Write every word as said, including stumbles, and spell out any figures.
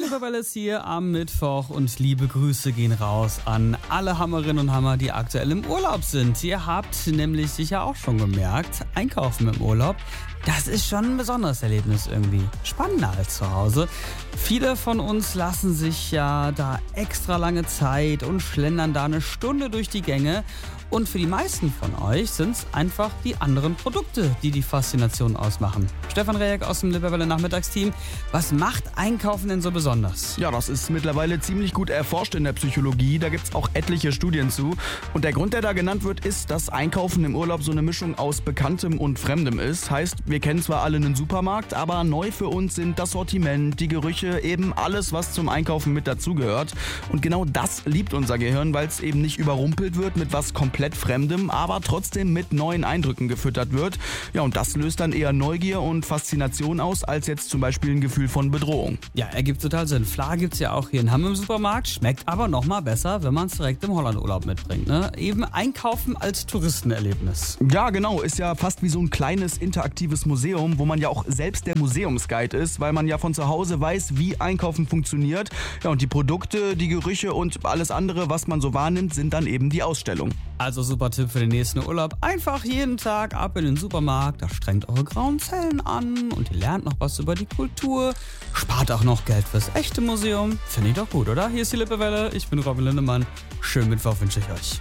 Lippewelle ist hier am Mittwoch und liebe Grüße gehen raus an alle Hammerinnen und Hammer, die aktuell im Urlaub sind. Ihr habt nämlich sicher auch schon gemerkt, Einkaufen im Urlaub, das ist schon ein besonderes Erlebnis irgendwie. Spannender als zu Hause. Viele von uns lassen sich ja da extra lange Zeit und schlendern da eine Stunde durch die Gänge. Und für die meisten von euch sind es einfach die anderen Produkte, die die Faszination ausmachen. Stefan Rejek aus dem Lippewelle Nachmittagsteam. Was macht Einkaufen denn so besonders? Ja, das ist mittlerweile ziemlich gut erforscht in der Psychologie. Da gibt es auch etliche Studien zu. Und der Grund, der da genannt wird, ist, dass Einkaufen im Urlaub so eine Mischung aus Bekanntem und Fremdem ist. Heißt, wir kennen zwar alle einen Supermarkt, aber neu für uns sind das Sortiment, die Gerüche, eben alles, was zum Einkaufen mit dazugehört. Und genau das liebt unser Gehirn, weil es eben nicht überrumpelt wird mit was komplett Fremdem, aber trotzdem mit neuen Eindrücken gefüttert wird. Ja, und das löst dann eher Neugier und Faszination aus, als jetzt zum Beispiel ein Gefühl von Bedrohung. Ja, ergibt total Sinn. Fla gibt's ja auch hier in Hamm im Supermarkt, schmeckt aber noch mal besser, wenn man es direkt im Hollandurlaub mitbringt. Ne? Eben Einkaufen als Touristenerlebnis. Ja, genau. Ist ja fast wie so ein kleines interaktives Museum, wo man ja auch selbst der Museumsguide ist, weil man ja von zu Hause weiß, wie Einkaufen funktioniert. Ja, und die Produkte, die Gerüche und alles andere, was man so wahrnimmt, sind dann eben die Ausstellung. Also super Tipp für den nächsten Urlaub. Einfach jeden Tag ab in den Supermarkt, da strengt eure grauen Zellen an und ihr lernt noch was über die Kultur. Spart auch noch Geld fürs echte Museum. Finde ich doch gut, oder? Hier ist die Lippewelle, ich bin Robin Lindemann. Schönen Mittwoch wünsche ich euch.